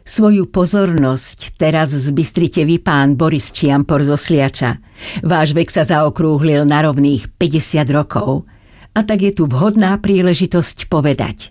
Svoju pozornosť teraz zbystrite vy, pán Boris Čiampor zo Sliača. Váš vek sa zaokrúhlil na rovných 50 rokov. A tak je tu vhodná príležitosť povedať.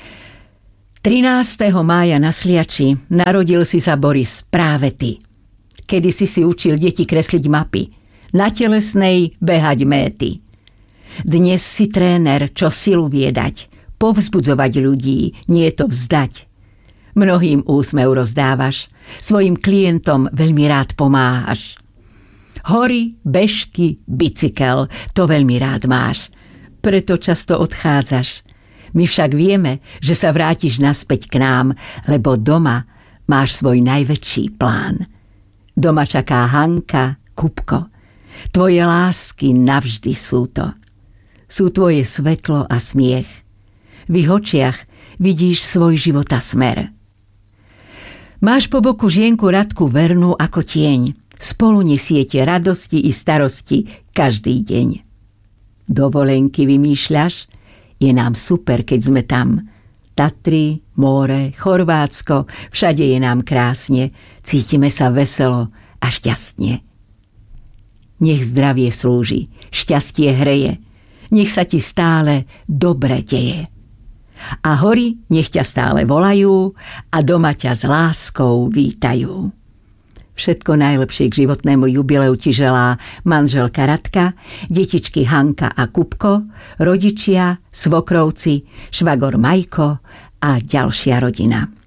13. mája na Sliači narodil si sa, Boris, práve ty. Kedysi si učil deti kresliť mapy, na telesnej behať méty. Dnes si tréner, čo silu viedať, povzbudzovať ľudí, nie to vzdať. Mnohým úsmev rozdávaš, svojim klientom veľmi rád pomáhaš. Hory, bežky, bicykel, to veľmi rád máš, preto často odchádzaš. My však vieme, že sa vrátiš naspäť k nám, lebo doma máš svoj najväčší plán. Doma čaká Hanka, Kupko. Tvoje lásky navždy sú to. Sú tvoje svetlo a smiech. V ich očiach vidíš svoj života smer. Máš po boku žienku Radku vernú ako tieň. Spolu nesiete radosti i starosti každý deň. Dovolenky vymýšľaš? Je nám super, keď sme tam. Tatry, more, Chorvátsko, všade je nám krásne. Cítime sa veselo a šťastne. Nech zdravie slúži, šťastie hreje. Nech sa ti stále dobre deje. A hory nech ťa stále volajú a doma ťa s láskou vítajú. Všetko najlepšie k životnému jubileu ti želá manželka Radka, detičky Hanka a Kupko, rodičia, svokrovci, švagor Majko a ďalšia rodina.